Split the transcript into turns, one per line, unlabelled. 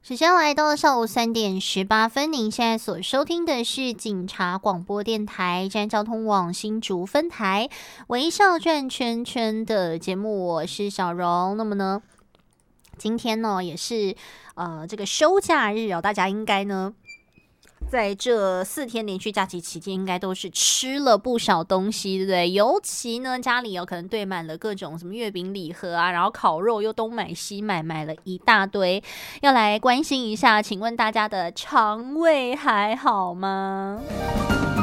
时间来到了上午3:18，您现在所收听的是警察广播电台站交通网新竹分台微笑转圈圈的节目，我是小荣。那么呢，今天呢也是这个休假日哦，大家应该呢在这4天连续假期期间，应该都是吃了不少东西，对不对？尤其呢，家里有可能堆满了各种什么月饼礼盒啊，然后烤肉又东买西买，买了一大堆，要来关心一下，请问大家的肠胃还好吗？